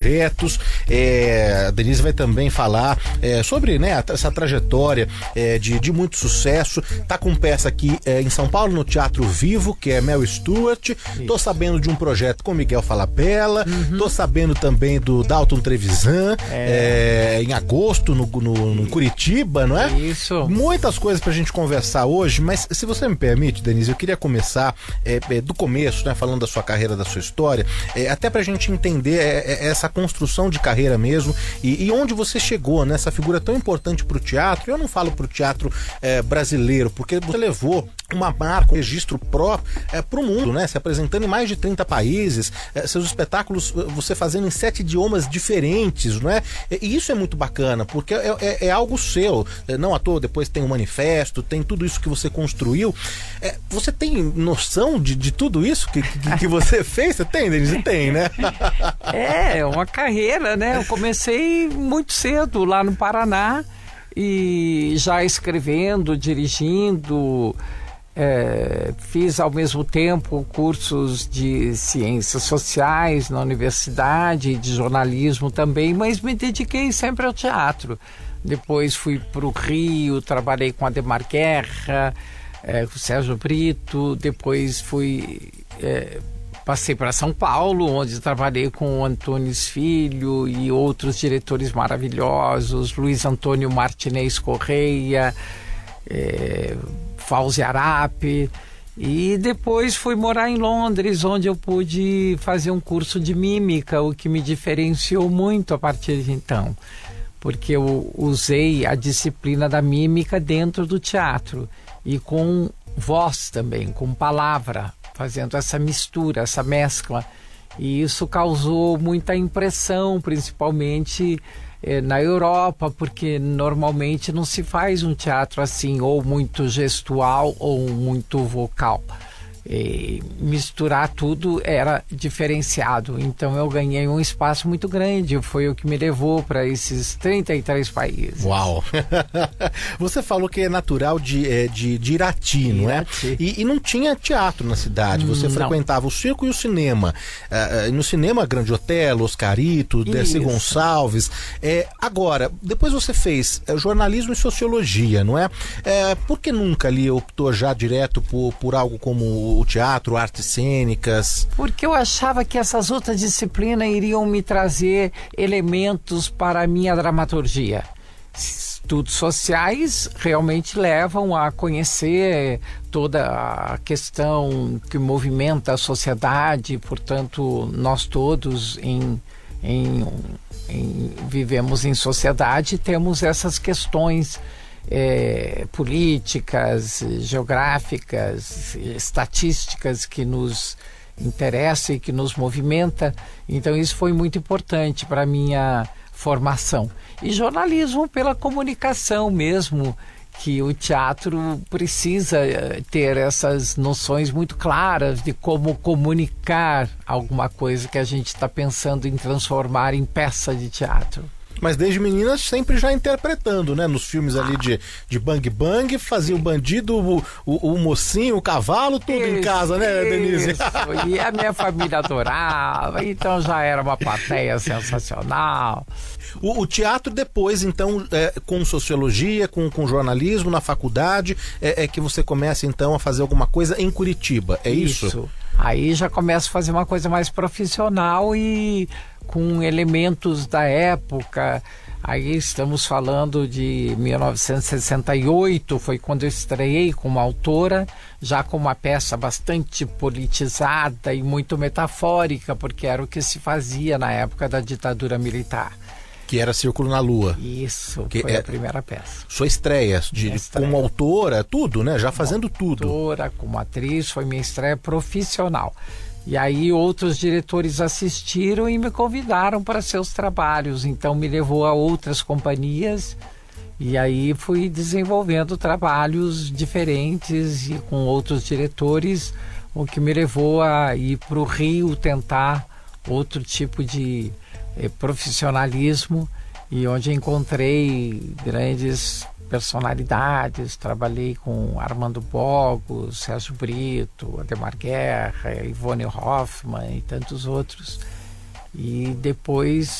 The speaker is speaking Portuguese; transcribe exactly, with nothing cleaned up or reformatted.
projetos. É, a Denise vai também falar é, sobre, né, essa trajetória é, de, de muito sucesso. Tá com peça aqui é, em São Paulo, no Teatro Vivo, que é Mel Stuart. Isso. Tô sabendo de um projeto com Miguel Falabella. Uhum. Tô sabendo também do Dalton Trevisan, é. É, em agosto, no, no, no Curitiba, não é? Isso. Muitas coisas pra gente conversar hoje, mas se você me permite, Denise, eu queria começar é, é, do começo, né, falando da sua carreira, da sua história, é, até pra gente entender é, é, essa construção de carreira mesmo e, e onde você chegou nessa figura tão importante pro teatro. Eu não falo pro teatro é, brasileiro, porque você levou uma marca, um registro próprio é, pro mundo, né? Se apresentando em mais de trinta países, é, seus espetáculos você fazendo em sete idiomas diferentes, não é? E isso é muito bacana, porque é, é, é algo seu, não à toa, depois tem o manifesto, tem tudo isso que você construiu. É, você tem noção de, de tudo isso que, que, que você fez? Você tem, Denise? Tem, né? É, uma carreira, né? Eu comecei muito cedo lá no Paraná e já escrevendo, dirigindo. É, fiz ao mesmo tempo cursos de ciências sociais na universidade, de jornalismo também, mas me dediquei sempre ao teatro. Depois fui para o Rio, trabalhei com Ademar Guerra, é, com o Sérgio Brito, depois fui... É, passei para São Paulo, onde trabalhei com o Antunes Filho e outros diretores maravilhosos, Luiz Antônio Martinez Correia, é, Fauzi Arap, e depois fui morar em Londres, onde eu pude fazer um curso de mímica, o que me diferenciou muito a partir de então, porque eu usei a disciplina da mímica dentro do teatro e com voz também, com palavra, fazendo essa mistura, essa mescla, e isso causou muita impressão, principalmente eh, na Europa, porque normalmente não se faz um teatro assim, ou muito gestual ou muito vocal. E misturar tudo era diferenciado, então eu ganhei um espaço muito grande, foi o que me levou para esses trinta e três países. Uau! Você falou que é natural de, de, de Irati, não é? E, e não tinha teatro na cidade, você não. frequentava o circo e o cinema. Uh, no cinema, Grande Otelo, Oscarito, Dercy Gonçalves. É, agora, depois você fez é, jornalismo e sociologia, não é? é? Por que nunca ali optou já direto por, por algo como o teatro, artes cênicas? Porque eu achava que essas outras disciplinas iriam me trazer elementos para a minha dramaturgia. Estudos sociais realmente levam a conhecer toda a questão que movimenta a sociedade, portanto, nós todos em, em, em, vivemos em sociedade e temos essas questões É, políticas, geográficas, estatísticas que nos interessam e que nos movimenta. Então isso foi muito importante para a minha formação. E jornalismo pela comunicação mesmo, que o teatro precisa ter essas noções muito claras de como comunicar alguma coisa que a gente está pensando em transformar em peça de teatro. Mas desde menina sempre já interpretando, né? Nos filmes ali de, de Bang Bang, fazia o bandido, o, o, o mocinho, o cavalo, tudo isso, em casa, né, Denise? Isso. E a minha família adorava, então já era uma plateia sensacional. O, o teatro depois, então, é, com sociologia, com, com jornalismo na faculdade, é, é que você começa, então, a fazer alguma coisa em Curitiba, é isso? Isso. Aí já começa a fazer uma coisa mais profissional e com elementos da época. Aí estamos falando de mil novecentos e sessenta e oito, foi quando eu estreiei como autora, já com uma peça bastante politizada e muito metafórica, porque era o que se fazia na época da ditadura militar. Que era Círculo na Lua. Isso, que foi é a primeira peça. Sua estreia, de, minha estreia. como autora, tudo, né? Já fazendo como tudo. Autora, como atriz, foi minha estreia profissional. E aí outros diretores assistiram e me convidaram para seus trabalhos. Então me levou a outras companhias e aí fui desenvolvendo trabalhos diferentes e com outros diretores, o que me levou a ir para o Rio tentar outro tipo de eh, profissionalismo, e onde encontrei grandes personalidades. Trabalhei com Armando Bogos, Sérgio Brito, Ademar Guerra, Ivone Hoffmann e tantos outros. E depois